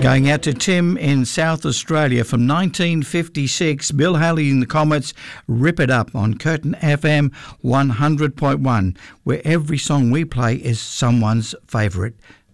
Going out to Tim in South Australia from 1956. Bill Haley and the Comets, Rip It Up on Curtin FM 100.1, where every song we play is someone's favourite.